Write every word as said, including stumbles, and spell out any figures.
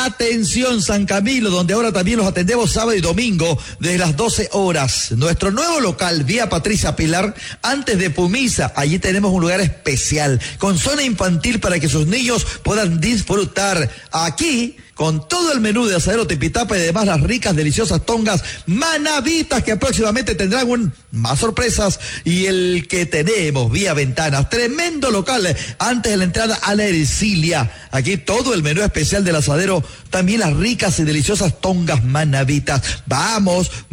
Atención San Camilo, donde ahora también los atendemos sábado y domingo desde las doce horas. Nuestro nuevo local, Vía Patricia Pilar, antes de Pumisa. Allí tenemos un lugar especial con zona infantil para que sus niños puedan disfrutar. Aquí, con todo el menú de asadero Tipitapa y además las ricas, deliciosas tongas manavitas que próximamente tendrán un, más sorpresas. Y el que tenemos vía ventanas, tremendo local antes de la entrada a la Ercilia. Aquí todo el menú especial del asadero, también las ricas y deliciosas tongas manavitas. Vamos.